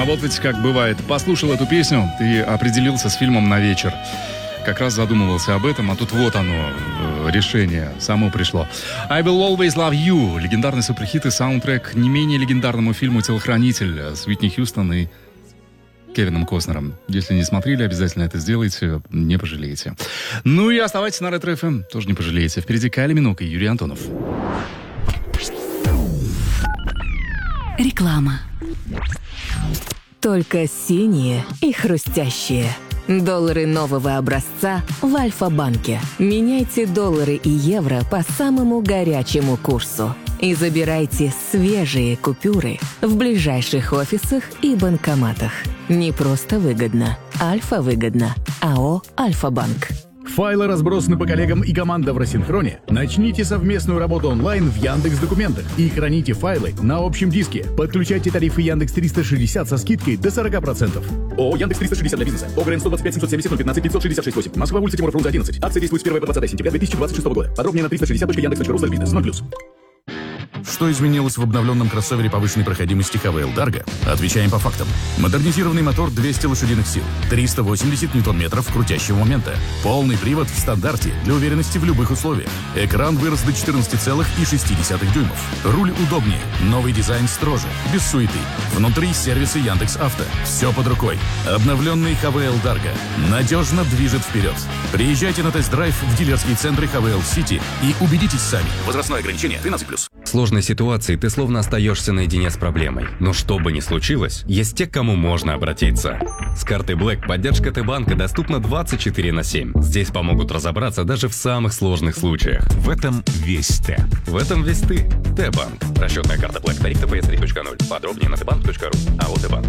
вот ведь как бывает. Послушал эту песню, ты определился с фильмом на вечер. Как раз задумывался об этом, а тут вот оно, решение само пришло. I Will Always Love You. Легендарный суперхит и саундтрек не менее легендарному фильму «Телохранитель» с Уитни Хьюстон и Кевином Костнером. Если не смотрели, обязательно это сделайте, не пожалеете. Ну и оставайтесь на Ретро ФМ, тоже не пожалеете. Впереди Кайли Минок и Юрий Антонов. Реклама. Только синие и хрустящие. Доллары нового образца в Альфа-банке. Меняйте доллары и евро по самому горячему курсу. И забирайте свежие купюры в ближайших офисах и банкоматах. Не просто выгодно. Альфа-выгодно. АО «Альфа-банк». Файлы разбросаны по коллегам и командам в рассинхроне. Начните совместную работу онлайн в Яндекс.Документах и храните файлы на общем диске. Подключайте тарифы Яндекс 360 со скидкой до 40%. ООО Яндекс 360 для бизнеса. ОГРН 125 770 015 566 8. Москва, улица Тимура Фрунзе 11. Акция действует с 1 по 20 сентября 2026 года. Подробнее на 360.яндекс.ру/бизнес. 0+. Что изменилось в обновленном кроссовере повышенной проходимости ХВЛ Дарго? Отвечаем по фактам. Модернизированный мотор 200 лошадиных сил, 380 ньютон-метров крутящего момента, полный привод в стандарте для уверенности в любых условиях. Экран вырос до 14,6 дюймов. Руль удобнее, новый дизайн строже, без суеты. Внутри сервисы Яндекс.Авто. Все под рукой. Обновленный ХВЛ Дарго надежно движет вперед. Приезжайте на тест-драйв в дилерские центры ХВЛ Сити и убедитесь сами. Возрастное ограничение 13+. В сложной ситуации ты словно остаешься наедине с проблемой. Но что бы ни случилось, есть те, к кому можно обратиться. С картой Black поддержка Т-банка доступна 24/7. Здесь помогут разобраться даже в самых сложных случаях. В этом весь Т. В этом весь ты. Т-банк. Расчетная карта Black. Тариф ТПС 3.0. Подробнее на tbank.ru. АО Т-банк.